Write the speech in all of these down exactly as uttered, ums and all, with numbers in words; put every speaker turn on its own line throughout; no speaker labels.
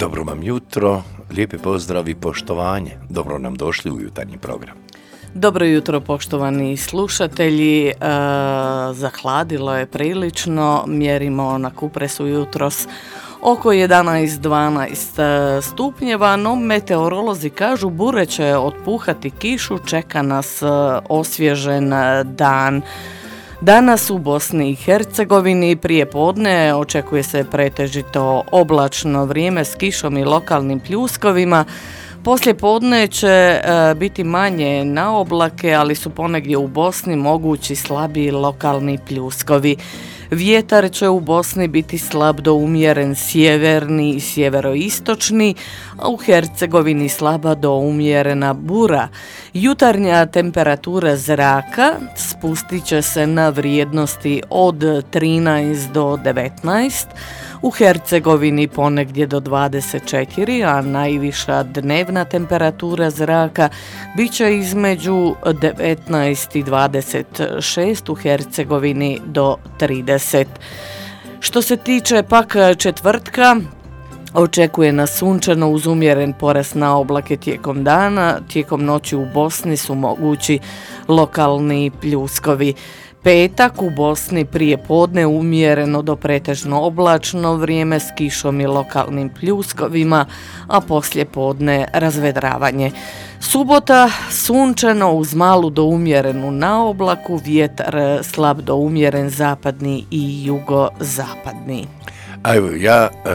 Dobro vam jutro, lijepi pozdrav i poštovanje. Dobro nam došli u jutarnji program.
Dobro jutro, poštovani slušatelji. E, zahladilo je prilično, mjerimo na Kupresu jutros oko jedanaest dvanaest stupnjeva, no meteorolozi kažu bure će otpuhati kišu, čeka nas osvježen dan. Danas u Bosni i Hercegovini prije podne očekuje se pretežito oblačno vrijeme s kišom i lokalnim pljuskovima. Poslije podne će e, biti manje na oblake, ali su ponegdje u Bosni mogući slabiji lokalni pljuskovi. Vjetar će u Bosni biti slab do umjeren sjeverni i sjeveroistočni, a u Hercegovini slaba do umjerena bura. Jutarnja temperatura zraka spustit će se na vrijednosti od trinaest do devetnaest, u Hercegovini ponegdje do dvadeset četiri, a najviša dnevna temperatura zraka bit će između devetnaest i dvadeset šest, u Hercegovini do trideset. Što se tiče pak četvrtka, očekuje nas sunčano uz umjeren porast na oblake tijekom dana. Tijekom noći u Bosni su mogući lokalni pljuskovi. Petak u Bosni prije podne umjereno do pretežno oblačno vrijeme s kišom i lokalnim pljuskovima, a poslije podne razvedravanje. Subota sunčano uz malu do umjerenu na oblaku, vjetar slab do umjeren zapadni i jugozapadni.
A evo, ja e,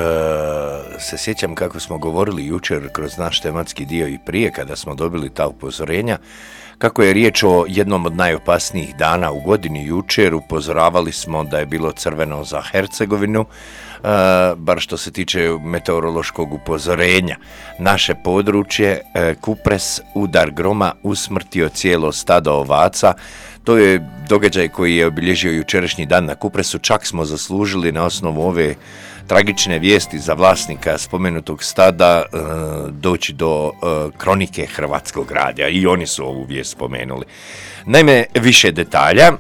se sjećam kako smo govorili jučer kroz naš tematski dio i prije kada smo dobili ta upozorenja, kako je riječ o jednom od najopasnijih dana u godini. Jučer upozoravali smo da je bilo crveno za Hercegovinu, e, bar što se tiče meteorološkog upozorenja. Naše područje, e, Kupres, udar groma, usmrtio cijelo stado ovaca. To je događaj koji je obilježio jučerašnji dan na Kupresu. Čak smo zaslužili na osnovu ove tragične vijesti za vlasnika spomenutog stada e, doći do e, kronike Hrvatskog radija i oni su ovu vijest spomenuli. Naime, više detalja.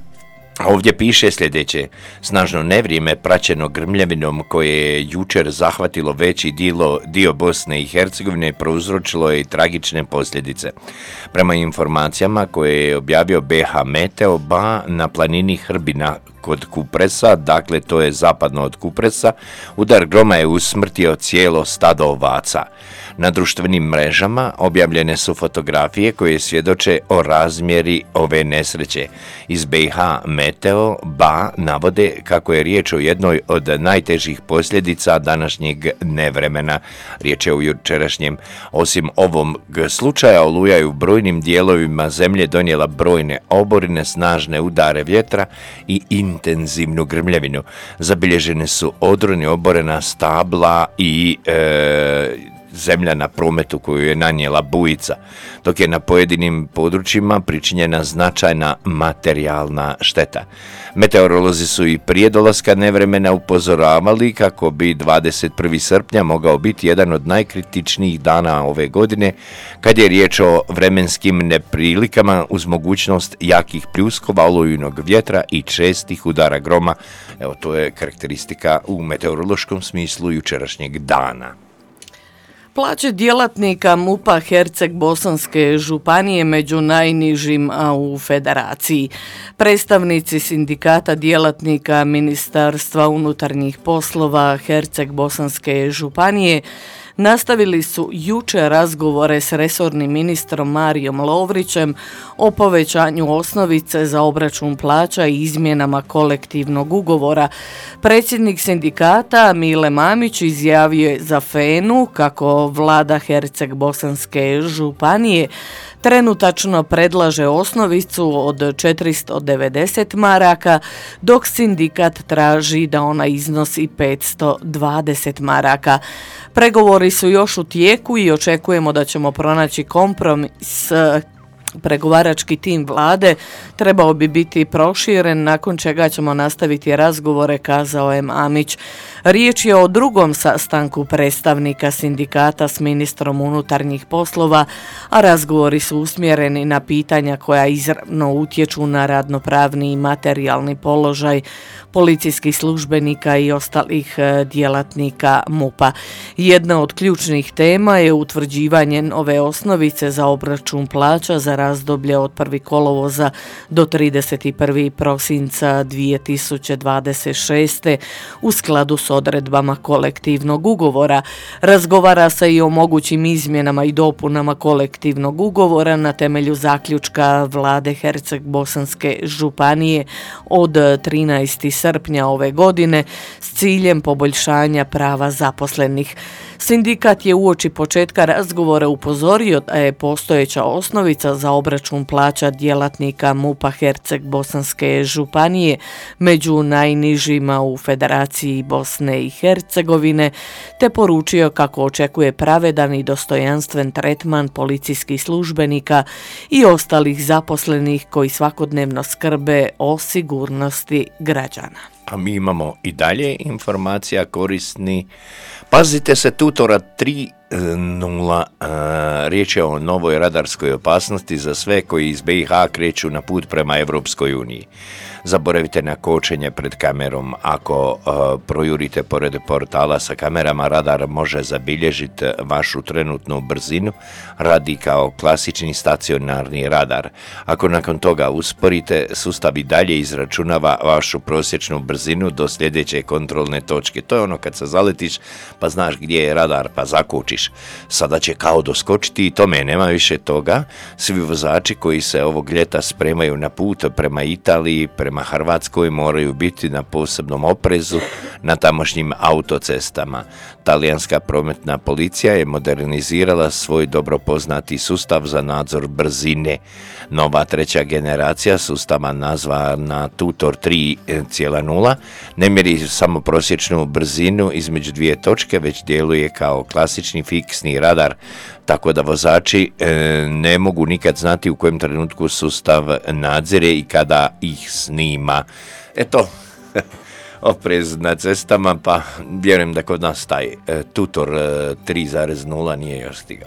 Ovdje piše sljedeće: snažno nevrijeme praćeno grmljavinom koje je jučer zahvatilo veći dio, dio Bosne i Hercegovine prouzročilo je i tragične posljedice. Prema informacijama koje je objavio B H Meteo, ba na planini Hrbina kod Kupresa, dakle to je zapadno od Kupresa, udar groma je usmrtio cijelo stado ovaca. Na društvenim mrežama objavljene su fotografije koje svjedoče o razmjeri ove nesreće. Iz B H Meteo ba navode kako je riječ o jednoj od najtežih posljedica današnjeg nevremena. Riječ je o jučerašnjem. Osim ovom slučaja, oluja je u brojnim dijelovima zemlje donijela brojne oborine, snažne udare vjetra i intenzivnu grmljavinu. Zabilježene su odroni, oborena stabla i e, zemlja na prometu koju je nanijela bujica, dok je na pojedinim područjima pričinjena značajna materijalna šteta. Meteorolozi su i prije dolaska nevremena upozoravali kako bi dvadeset prvog srpnja mogao biti jedan od najkritičnijih dana ove godine kad je riječ o vremenskim neprilikama uz mogućnost jakih pljuskova, olujnog vjetra i čestih udara groma. Evo, to je karakteristika u meteorološkom smislu jučerašnjeg dana.
Plaće djelatnika MUP-a Herceg-Bosanske županije među najnižim u federaciji. Predstavnici sindikata djelatnika Ministarstva unutarnjih poslova Herceg-Bosanske županije nastavili su jučer razgovore s resornim ministrom Marijom Lovrićem o povećanju osnovice za obračun plaća i izmjenama kolektivnog ugovora. Predsjednik sindikata Mile Mamić izjavio je za F E N U kako vlada Herceg-Bosanske županije trenutačno predlaže osnovicu od četiristo devedeset maraka, dok sindikat traži da ona iznosi petsto dvadeset maraka. Pregovori su još u tijeku i očekujemo da ćemo pronaći kompromis Pregovarački tim vlade trebao bi biti proširen, nakon čega ćemo nastaviti razgovore, kazao je Mamić. Riječ je o drugom sastanku predstavnika sindikata s ministrom unutarnjih poslova, a razgovori su usmjereni na pitanja koja izravno utječu na radnopravni i materijalni položaj policijskih službenika i ostalih djelatnika MUP-a. Jedna od ključnih tema je utvrđivanje nove osnovice za obračun plaća za razdoblje od prvog kolovoza do trideset prvog prosinca dvije tisuće dvadeset šeste u skladu s odredbama kolektivnog ugovora. Razgovara se i o mogućim izmjenama i dopunama kolektivnog ugovora na temelju zaključka vlade Herceg-Bosanske županije od trinaestog srpnja ove godine s ciljem poboljšanja prava zaposlenih. Sindikat je uoči početka razgovora upozorio da je postojeća osnovica za obračun plaća djelatnika MUP-a Herceg-Bosanske županije među najnižima u Federaciji Bosne i Hercegovine, te poručio kako očekuje pravedan i dostojanstven tretman policijskih službenika i ostalih zaposlenih koji svakodnevno skrbe o sigurnosti građana.
A mi imamo i dalje informacija korisni. Pazite se Tutora tri nula, riječ je o novoj radarskoj opasnosti za sve koji iz B i H kreću na put prema Europskoj uniji. Zaboravite na kočenje pred kamerom. Ako uh, projurite pored portala sa kamerama, radar može zabilježiti vašu trenutnu brzinu, radi kao klasični stacionarni radar. Ako nakon toga usporite, sustav i dalje izračunava vašu prosječnu brzinu do sljedeće kontrolne točke. To je ono kad se zaletiš pa znaš gdje je radar pa zakočiš. Sada će kao doskočiti i tome nema više toga. Svi vozači koji se ovog ljeta spremaju na put prema Italiji, prema Hrvatskoj moraju biti na posebnom oprezu na tamošnjim autocestama. Talijanska prometna policija je modernizirala svoj dobro poznati sustav za nadzor brzine. Nova treća generacija sustava nazvana Tutor tri nula ne mjeri samo prosječnu brzinu između dvije točke, već djeluje kao klasični fiksni radar, tako da vozači e, ne mogu nikad znati u kojem trenutku sustav nadzire i kada ih snima. Eto, oprez na cestama, pa vjerujem da kod nas taj e, Tutor e, tri nula nije još stigao.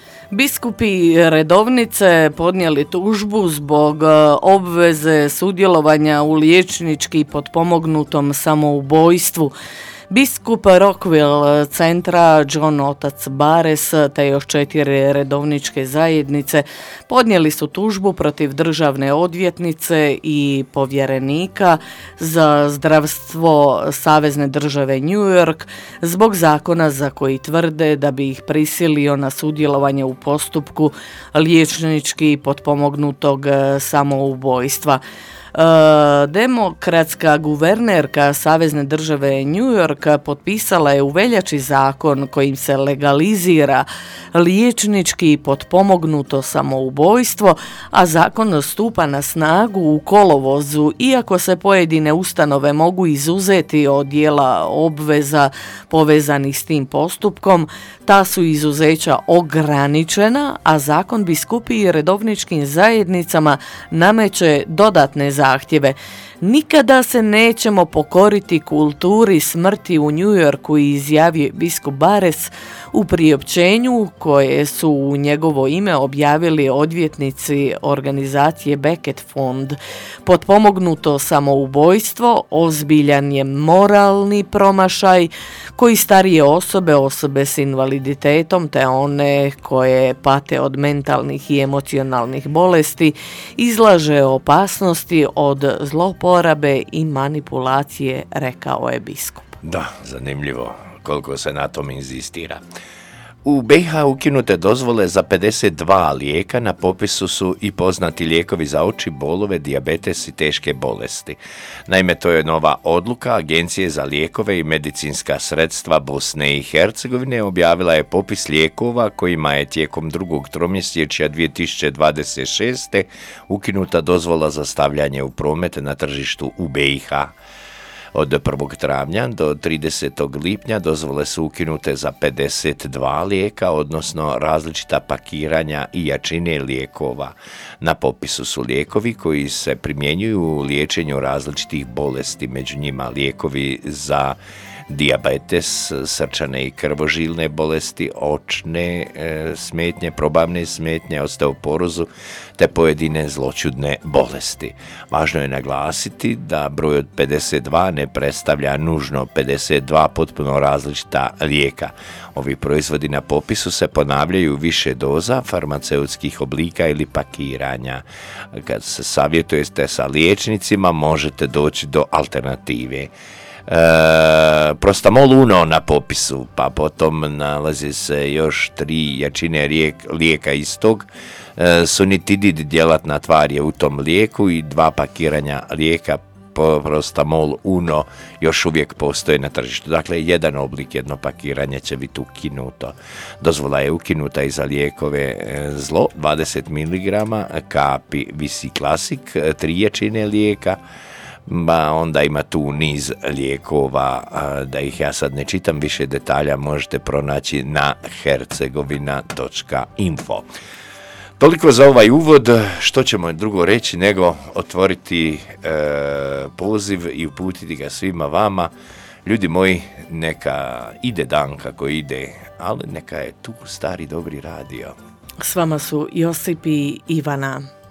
Biskupi Redovnice podnijeli tužbu zbog obveze sudjelovanja u liječnički potpomognutom samoubojstvu. Biskup Rockville centra John Otac Bares te još četiri redovničke zajednice podnijeli su tužbu protiv državne odvjetnice i povjerenika za zdravstvo Savezne države New York zbog zakona za koji tvrde da bi ih prisilio na sudjelovanje u postupku liječnički potpomognutog samoubojstva. Demokratska guvernerka Savezne države New York potpisala je u veljači zakon kojim se legalizira liječnički potpomognuto samoubojstvo, a zakon stupa na snagu u kolovozu, iako se pojedine ustanove mogu izuzeti od dijela obveza povezanih s tim postupkom. Ta su izuzeća ograničena, a zakon biskupi i redovničkim zajednicama nameće dodatne zahtjeve. Nikada se nećemo pokoriti kulturi smrti u New Yorku, izjavio biskup Bares u priopćenju koje su u njegovo ime objavili odvjetnici organizacije Becket Fond. Potpomognuto samoubojstvo ozbiljan je moralni promašaj koji starije osobe, osobe s invaliditetom te one koje pate od mentalnih i emocionalnih bolesti izlaže opasnosti od zlouporabe i manipulacije, rekao je biskup.
Da, zanimljivo koliko se na tom inzistira. U B i H ukinute dozvole za pedeset dva lijeka, na popisu su i poznati lijekovi za oči, bolove, dijabetes i teške bolesti. Naime, to je nova odluka Agencije za lijekove i medicinska sredstva Bosne i Hercegovine. Objavila je popis lijekova kojima je tijekom drugog tromjesečja dvije tisuće dvadeset šeste ukinuta dozvola za stavljanje u promet na tržištu u B i H. Od prvog travnja do tridesetog lipnja dozvole su ukinute za pedeset dva lijeka, odnosno različita pakiranja i jačine lijekova. Na popisu su lijekovi koji se primjenjuju u liječenju različitih bolesti, među njima lijekovi za dijabetes, srčane i krvožilne bolesti, očne e, smetnje, probavne smetnje, osteoporozu te pojedine zloćudne bolesti. Važno je naglasiti da broj od pedeset dva ne predstavlja nužno pedeset dva potpuno različita lijeka. Ovi proizvodi na popisu se ponavljaju više doza farmaceutskih oblika ili pakiranja. Kad se savjetujete sa liječnicima, možete doći do alternative. E, Prostamol Uno na popisu, pa potom nalazi se još tri jačine lijek, lijeka istog. E, Sunitidid, djelatna tvar, je u tom lijeku i dva pakiranja lijeka Prostamol Uno još uvijek postoje na tržištu. Dakle, jedan oblik, jedno pakiranje će biti ukinuto. Dozvola je ukinuta i za lijekove Zlo, dvadeset miligrama, Kapi Visi Classic, tri jačine lijeka, ba onda ima tu niz lijekova, da ih ja sad ne čitam, više detalja možete pronaći na hercegovina točka info. Toliko za ovaj uvod. Što ćemo drugo reći nego otvoriti e, poziv i uputiti ga svima vama. Ljudi moji, neka ide dan kako ide, ali neka je tu stari dobri radio.
S vama su Josip i Ivana.